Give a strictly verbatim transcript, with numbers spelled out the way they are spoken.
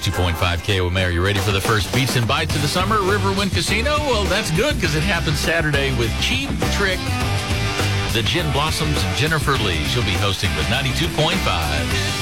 ninety-two point five K O M A. Are you ready for the first Beats and Bites of the summer? Riverwind Casino? Well, that's good because it happens Saturday with Cheap Trick, the Gin Blossoms, Jennifer Lee. She'll be hosting the ninety-two point five.